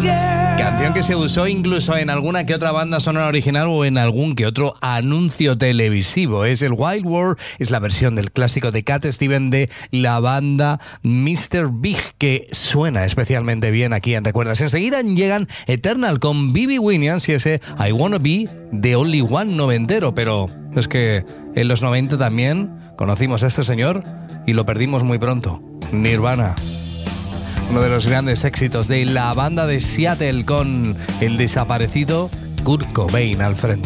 Canción que se usó incluso en alguna que otra banda sonora original o en algún que otro anuncio televisivo. Es el Wild World, es la versión del clásico de Cat Stevens de la banda Mr. Big, que suena especialmente bien aquí en Recuerdas. Enseguida llegan Eternal con Bibi Winans y ese I Wanna Be the Only One noventero, pero es que en los 90 también conocimos a este señor y lo perdimos muy pronto. Nirvana. Uno de los grandes éxitos de la banda de Seattle con el desaparecido Kurt Cobain al frente.